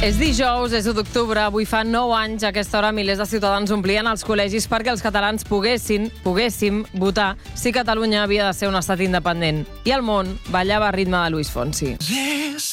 És dijous, és 1 d'octubre, avui fa 9 anys, a aquesta hora milers de ciutadans omplien els col·legis perquè els catalans poguéssim votar si Catalunya havia de ser un estat independent. I el món ballava a ritme de Luis Fonsi. Les